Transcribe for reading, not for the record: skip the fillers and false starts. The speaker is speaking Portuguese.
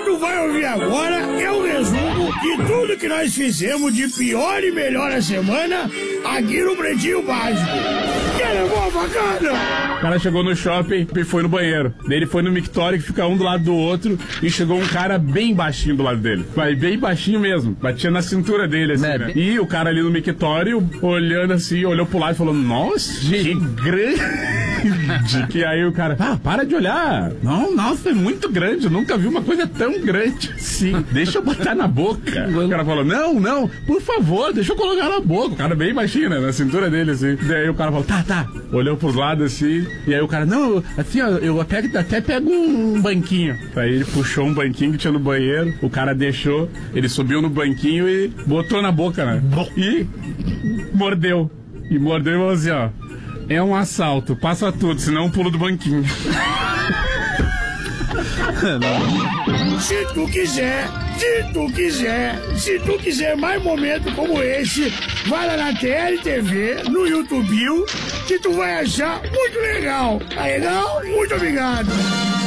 tu vai ouvir agora é o resumo de tudo que nós fizemos de pior e melhor a semana aqui no Pretinho Básico. Que levou a facada? O cara chegou no shopping e foi no banheiro. Daí ele foi no mictório, que fica um do lado do outro, e chegou um cara bem baixinho do lado dele. Mas bem baixinho mesmo. Batia na cintura dele, assim, né? E o cara ali no mictório, olhando assim, olhou pro lado e falou, nossa, que grande. Que aí o cara, para de olhar. Não, nossa, é muito grande. Eu nunca vi uma coisa tão grande. Sim, deixa eu botar na boca. O cara falou, não, por favor, deixa eu colocar na boca. O cara bem baixinho, né? Na cintura dele, assim. Daí o cara falou, tá. Olhou pros lados, assim. E aí o cara, não, assim, ó, eu até pego um banquinho. Aí ele puxou um banquinho que tinha no banheiro. O cara deixou, ele subiu no banquinho e botou na boca, né? E mordeu. E falou assim, ó. É um assalto, passa tudo, senão eu pulo do banquinho. Se tu quiser mais momentos como esse, vai lá na TLTV, no YouTube, que tu vai achar muito legal. Tá legal? Muito obrigado.